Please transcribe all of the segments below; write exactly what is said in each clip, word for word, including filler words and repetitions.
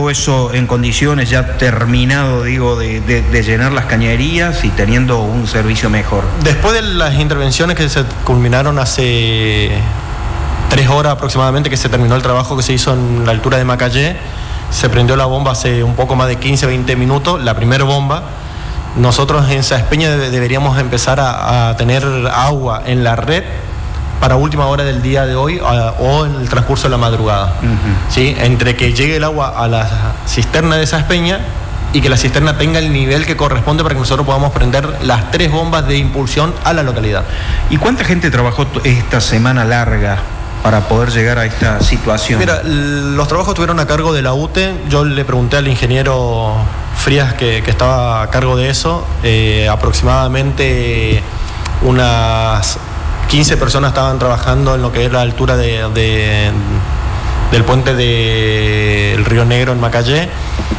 todo eso en condiciones, ya terminado, digo, de, de, de llenar las cañerías y teniendo un servicio mejor? Después de las intervenciones que se culminaron hace tres horas aproximadamente, que se terminó el trabajo que se hizo en la altura de Macayé, se prendió la bomba hace un poco más de quince, veinte minutos, la primera bomba. Nosotros en Saespeña deberíamos empezar a, a tener agua en la red para última hora del día de hoy a, o en el transcurso de la madrugada. Uh-huh. ¿Sí? Entre que llegue el agua a la cisterna de Saespeña y que la cisterna tenga el nivel que corresponde para que nosotros podamos prender las tres bombas de impulsión a la localidad. ¿Y cuánta gente trabajó esta semana larga para poder llegar a esta situación? Mira, los trabajos estuvieron a cargo de la U T E. Yo le pregunté al ingeniero Frías, que, que estaba a cargo de eso, eh, aproximadamente unas quince personas estaban trabajando en lo que era la altura de, de, del puente del Río Negro en Macayé,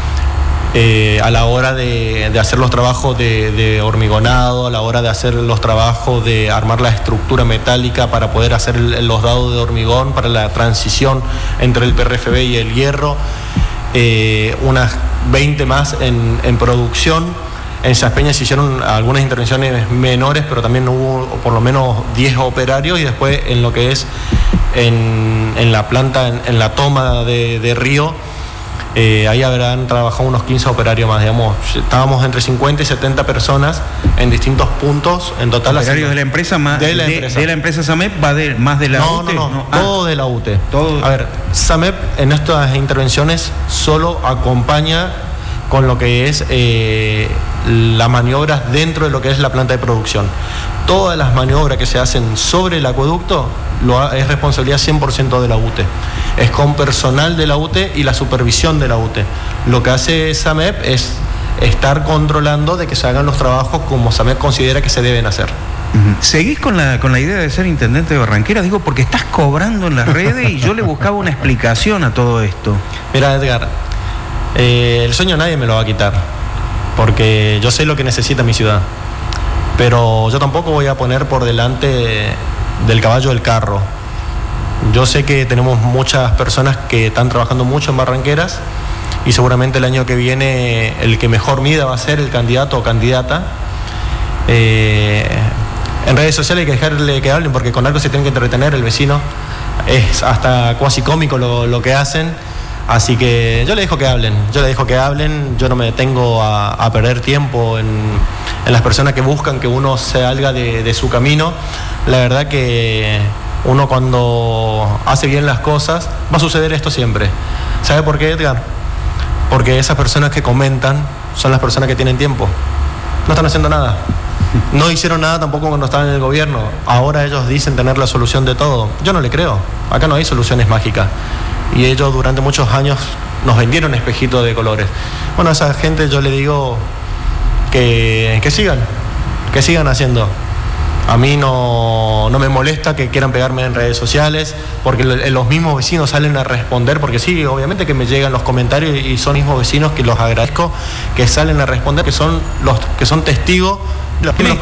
eh, a la hora de, de hacer los trabajos de, de hormigonado, a la hora de hacer los trabajos de armar la estructura metálica para poder hacer el, los dados de hormigón para la transición entre el P R F B y el hierro, eh, unas veinte más en, en producción. En Saespeña se hicieron algunas intervenciones menores, pero también hubo por lo menos diez operarios, y después en lo que es en, en la planta, en, en la toma de, de Río, eh, ahí habrán trabajado unos quince operarios más, digamos. Estábamos entre cincuenta y setenta personas en distintos puntos, en total. ¿Operarios de la empresa? Más, de la de, empresa. ¿De la empresa SAMEP? ¿Va de, más de la no, U T E? No, no, no, ah. todo de la U T E. Todo. A ver, SAMEP en estas intervenciones solo acompaña con lo que es eh, las maniobras dentro de lo que es la planta de producción. Todas las maniobras que se hacen sobre el acueducto lo ha, es responsabilidad cien por ciento de la U T E. Es con personal de la U T E y la supervisión de la U T E. Lo que hace SAMEP es estar controlando de que se hagan los trabajos como SAMEP considera que se deben hacer. Uh-huh. ¿Seguís con la, con la idea de ser intendente de Barranqueras? Digo, porque estás cobrando en las redes y yo le buscaba una explicación a todo esto. Mira, Edgar, Eh, el sueño nadie me lo va a quitar, porque yo sé lo que necesita mi ciudad, pero yo tampoco voy a poner por delante del caballo el carro. Yo sé que tenemos muchas personas que están trabajando mucho en Barranqueras, y seguramente el año que viene el que mejor mida va a ser el candidato o candidata. Eh, en redes sociales hay que dejarle que hablen, porque con algo se tienen que entretener el vecino. Es hasta cuasi cómico lo, lo que hacen. Así que yo le dejo que hablen, yo le dejo que hablen, yo no me detengo a, a perder tiempo en, en las personas que buscan que uno salga de, de su camino. La verdad que uno cuando hace bien las cosas, va a suceder esto siempre. ¿Sabe por qué, Edgar? Porque esas personas que comentan son las personas que tienen tiempo. No están haciendo nada. No hicieron nada tampoco cuando estaban en el gobierno. Ahora ellos dicen tener la solución de todo. Yo no le creo. Acá no hay soluciones mágicas. Y ellos durante muchos años nos vendieron espejitos de colores. Bueno, a esa gente yo le digo que, que sigan, que sigan haciendo. A mí no, no me molesta que quieran pegarme en redes sociales, porque los mismos vecinos salen a responder, porque sí, obviamente que me llegan los comentarios y son mismos vecinos que los agradezco, que salen a responder, que son los que son testigos. Los